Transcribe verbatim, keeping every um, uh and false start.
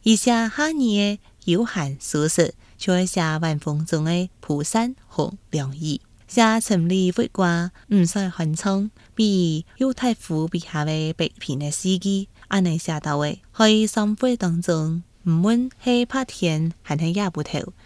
而寫下年嘅悠閒舒適，就係寫晚風中嘅蒲扇紅涼意。寫情理活掛，唔使寒窗，比丘太傅筆下嘅白萍嘅事跡，安尼寫到嘅，喺生活當中，唔論係白天還是夜晡頭。